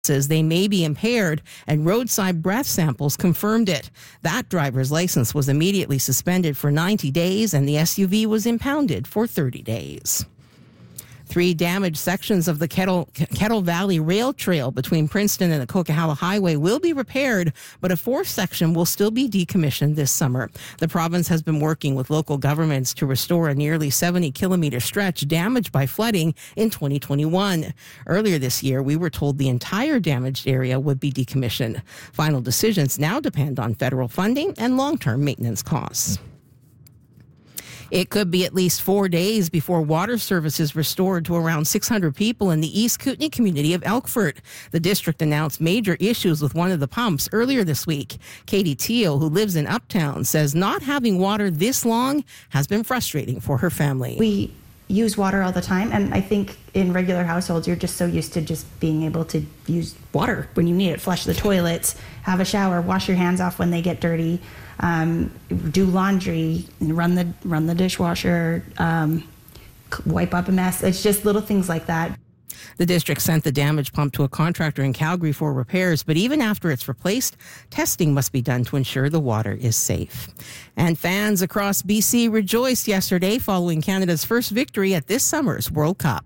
says they may be impaired, and roadside breath samples confirmed it. That driver's license was immediately suspended for 90 days, and the SUV was impounded for 30 days. 3 damaged sections of the Kettle Valley Rail Trail between Princeton and the Coquihalla Highway will be repaired, but a 4th section will still be decommissioned this summer. The province has been working with local governments to restore a nearly 70-kilometer stretch damaged by flooding in 2021. Earlier this year, we were told the entire damaged area would be decommissioned. Final decisions now depend on federal funding and long-term maintenance costs. It could be at least 4 days before water service is restored to around 600 people in the East Kootenay community of Elkford. The district announced major issues with one of the pumps earlier this week. Katie Teal, who lives in Uptown, says not having water this long has been frustrating for her family. We use water all the time, and I think in regular households you're just so used to just being able to use water when you need it, flush the toilets, have a shower, wash your hands off when they get dirty, do laundry, run the dishwasher, wipe up a mess. It's just little things like that. The district sent the damaged pump to a contractor in Calgary for repairs, but even after it's replaced, testing must be done to ensure the water is safe. And fans across BC rejoiced yesterday following Canada's first victory at this summer's World Cup.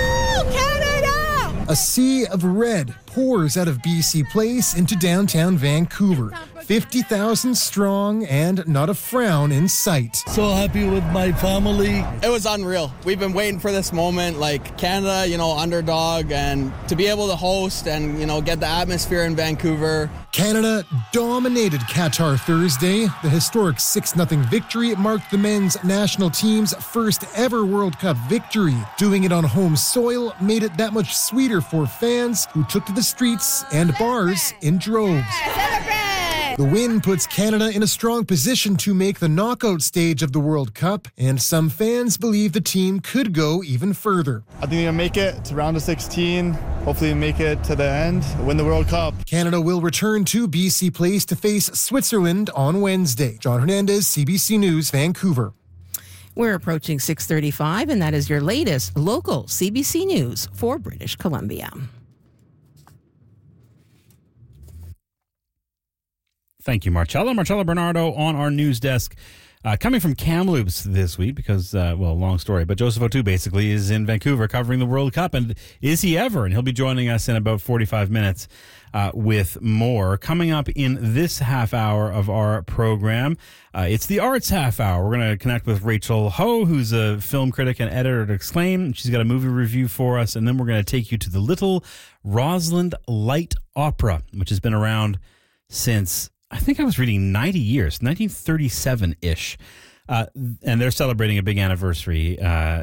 A sea of red pours out of BC Place into downtown Vancouver. 50,000 strong and not a frown in sight. So happy with my family. It was unreal. We've been waiting for this moment, like Canada, underdog, and to be able to host and, get the atmosphere in Vancouver. Canada dominated Qatar Thursday. The historic 6-0 victory marked the men's national team's first ever World Cup victory. Doing it on home soil made it that much sweeter for fans who took to the streets and bars in droves. The win puts Canada in a strong position to make the knockout stage of the World Cup, and some fans believe the team could go even further. I think they're going to make it to round of 16, hopefully make it to the end, win the World Cup. Canada will return to BC Place to face Switzerland on Wednesday. John Hernandez, CBC News, Vancouver. We're approaching 6:35, and that is your latest local CBC News for British Columbia. Thank you, Marcella. Marcella Bernardo on our news desk. Coming from Kamloops this week because, long story, but Joseph O'Toole basically is in Vancouver covering the World Cup, and is he ever? And he'll be joining us in about 45 minutes with more. Coming up in this half hour of our program, it's the Arts Half Hour. We're going to connect with Rachel Ho, who's a film critic and editor at Exclaim. She's got a movie review for us, and then we're going to take you to the Little Rosalind Light Opera, which has been around since, I think I was reading 90 years, 1937-ish. And they're celebrating a big anniversary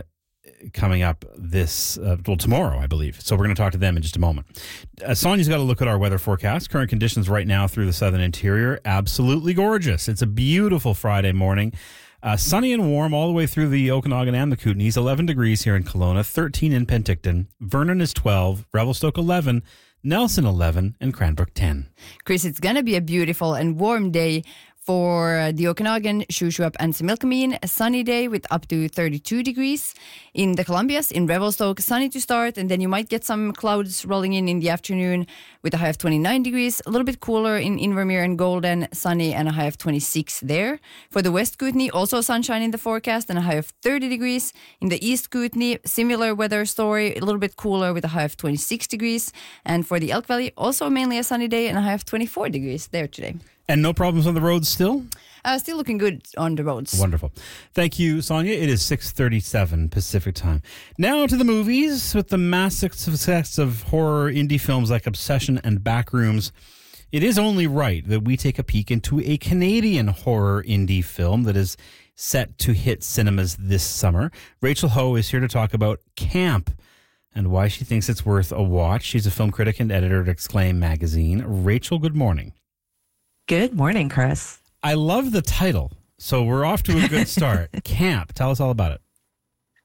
coming up tomorrow, I believe. So we're going to talk to them in just a moment. Sonia's got to look at our weather forecast. Current conditions right now through the southern interior, absolutely gorgeous. It's a beautiful Friday morning. Sunny and warm all the way through the Okanagan and the Kootenays. 11 degrees here in Kelowna, 13 in Penticton. Vernon is 12, Revelstoke 11, Nelson 11, and Cranbrook 10. Chris, it's going to be a beautiful and warm day for the Okanagan, Shuswap, and Similkameen. A sunny day with up to 32 degrees. In the Columbias, in Revelstoke, sunny to start, and then you might get some clouds rolling in the afternoon with a high of 29 degrees. A little bit cooler in Invermere and Golden, sunny and a high of 26 there. For the West Kootenay, also sunshine in the forecast and a high of 30 degrees. In the East Kootenay, similar weather story, a little bit cooler with a high of 26 degrees. And for the Elk Valley, also mainly a sunny day and a high of 24 degrees there today. And no problems on the roads still? Still looking good on the roads. Wonderful. Thank you, Sonia. It is 6:37 Pacific time. Now to the movies. With the massive success of horror indie films like Obsession and Backrooms, it is only right that we take a peek into a Canadian horror indie film that is set to hit cinemas this summer. Rachel Ho is here to talk about Camp and why she thinks it's worth a watch. She's a film critic and editor at Exclaim magazine. Rachel, good morning. Good morning, Chris. I love the title, so we're off to a good start. Camp. Tell us all about it.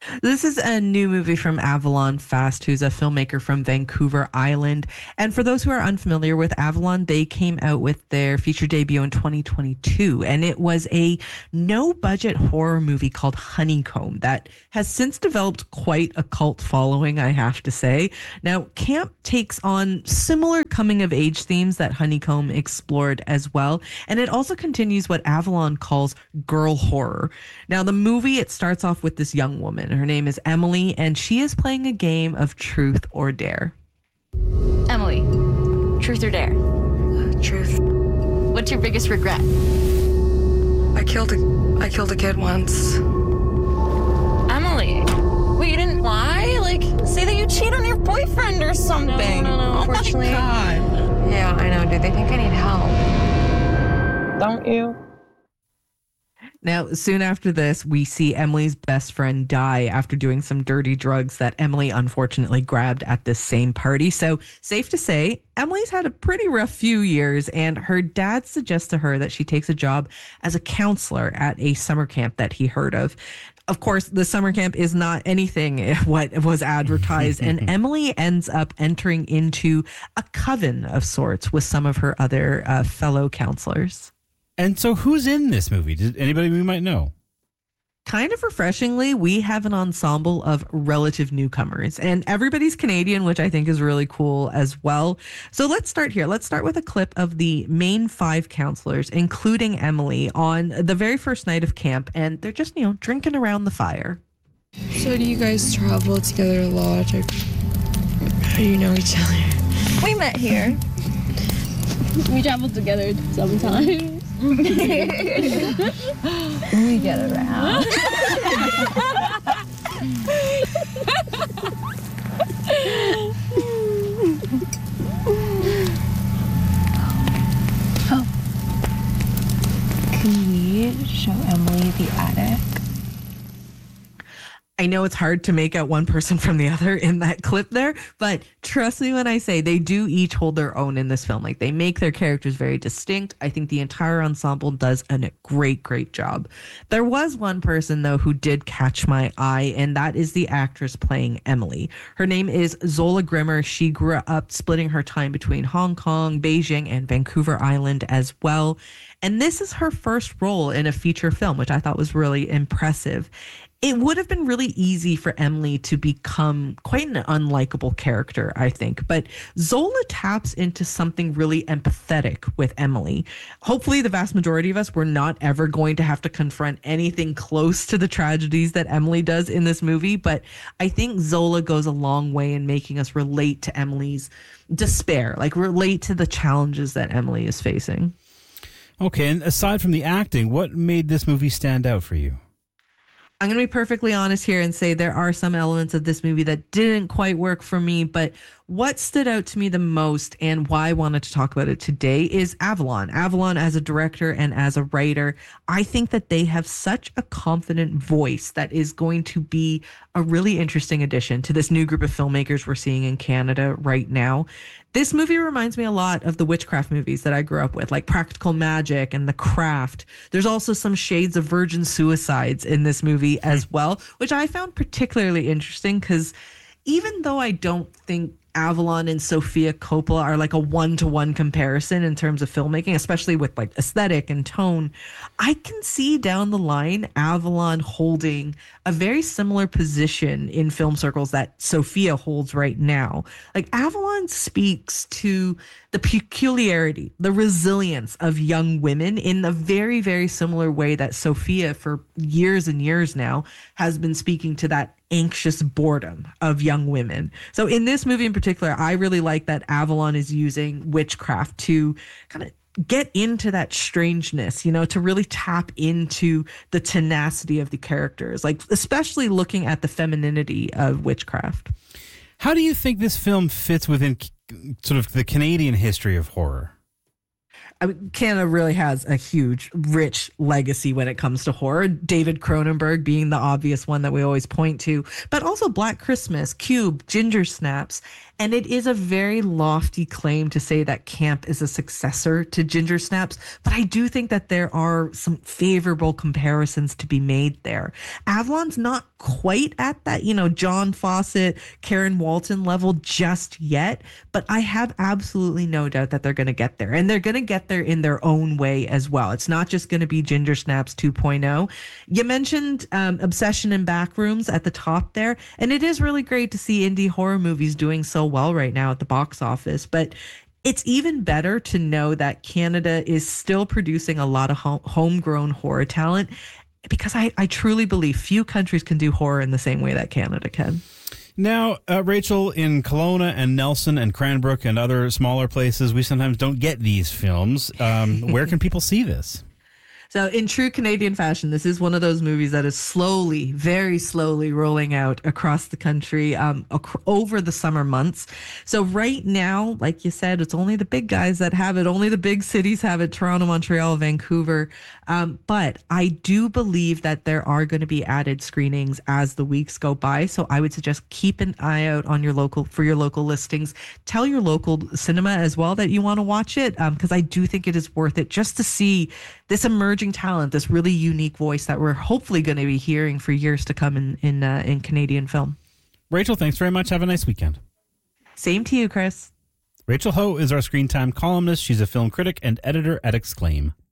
This is a new movie from Avalon Fast, who's a filmmaker from Vancouver Island. And for those who are unfamiliar with Avalon, they came out with their feature debut in 2022. And it was a no-budget horror movie called Honeycomb that has since developed quite a cult following, I have to say. Now, Camp takes on similar coming-of-age themes that Honeycomb explored as well. And it also continues what Avalon calls girl horror. Now, the movie, it starts off with this young woman. Her name is Emily, and she is playing a game of truth or dare. Emily, truth or dare? Truth. What's your biggest regret? I killed a kid once. Emily, wait, you didn't lie? Like, say that you cheat on your boyfriend or something. No. Unfortunately. Oh my God. Yeah, I know, dude. They think I need help. Don't you? Now, soon after this, we see Emily's best friend die after doing some dirty drugs that Emily unfortunately grabbed at this same party. So, safe to say, Emily's had a pretty rough few years, and her dad suggests to her that she takes a job as a counselor at a summer camp that he heard of. Of course, the summer camp is not anything what was advertised, and Emily ends up entering into a coven of sorts with some of her other fellow counselors. And so who's in this movie? Did anybody we might know? Kind of refreshingly, we have an ensemble of relative newcomers, and everybody's Canadian, which I think is really cool as well. So let's start here. Let's start with a clip of the main 5 counselors, including Emily, on the very first night of camp, and they're just, drinking around the fire. So do you guys travel together a lot, or how do you know each other? We met here. We traveled together sometimes. We get around. Can we show Emily the attic? I know it's hard to make out one person from the other in that clip there, but trust me when I say they do each hold their own in this film. Like, they make their characters very distinct. I think the entire ensemble does a great job. There was one person, though, who did catch my eye, and that is the actress playing Emily. Her name is Zola Grimmer. She grew up splitting her time between Hong Kong, Beijing, and Vancouver Island as well. And this is her first role in a feature film, which I thought was really impressive. It would have been really easy for Emily to become quite an unlikable character, I think. But Zola taps into something really empathetic with Emily. Hopefully, the vast majority of us, we're not ever going to have to confront anything close to the tragedies that Emily does in this movie. But I think Zola goes a long way in making us relate to Emily's despair, like relate to the challenges that Emily is facing. Okay, and aside from the acting, what made this movie stand out for you? I'm going to be perfectly honest here and say there are some elements of this movie that didn't quite work for me, but what stood out to me the most and why I wanted to talk about it today is Avalon. Avalon as a director and as a writer, I think that they have such a confident voice that is going to be a really interesting addition to this new group of filmmakers we're seeing in Canada right now. This movie reminds me a lot of the witchcraft movies that I grew up with, like Practical Magic and The Craft. There's also some shades of Virgin Suicides in this movie as well, which I found particularly interesting because even though I don't think Avalon and Sofia Coppola are like a one-to-one comparison in terms of filmmaking, especially with like aesthetic and tone, I can see down the line Avalon holding a very similar position in film circles that Sofia holds right now. Like, Avalon speaks to the peculiarity, the resilience of young women in a very, very similar way that Sofia, for years and years now, has been speaking to that anxious boredom of young women. So in this movie in particular, I really like that Avalon is using witchcraft to kind of get into that strangeness, to really tap into the tenacity of the characters, like especially looking at the femininity of witchcraft. How do you think this film fits within sort of the Canadian history of horror? I mean, Canada really has a huge, rich legacy when it comes to horror. David Cronenberg being the obvious one that we always point to, but also Black Christmas, Cube, Ginger Snaps. And it is a very lofty claim to say that Camp is a successor to Ginger Snaps, but I do think that there are some favorable comparisons to be made there. Avalon's not quite at that, John Fawcett, Karen Walton level just yet, but I have absolutely no doubt that they're going to get there. And they're going to get there in their own way as well. It's not just going to be Ginger Snaps 2.0. You mentioned Obsession in Backrooms at the top there, and it is really great to see indie horror movies doing so well right now at the box office. But it's even better to know that Canada is still producing a lot of homegrown horror talent, because I truly believe few countries can do horror in the same way that Canada can. Now, Rachel, in Kelowna and Nelson and Cranbrook and other smaller places, we sometimes don't get these films. Where can people see this? So in true Canadian fashion, this is one of those movies that is slowly, very slowly rolling out across the country over the summer months. So right now, like you said, it's only the big guys that have it. Only the big cities have it: Toronto, Montreal, Vancouver. But I do believe that there are going to be added screenings as the weeks go by. So I would suggest keep an eye out on your local listings. Tell your local cinema as well that you want to watch it, because I do think it is worth it just to see this emerging talent, this really unique voice that we're hopefully going to be hearing for years to come in Canadian film. Rachel, thanks very much. Have a nice weekend. Same to you, Chris. Rachel Ho is our Screen Time columnist. She's a film critic and editor at Exclaim.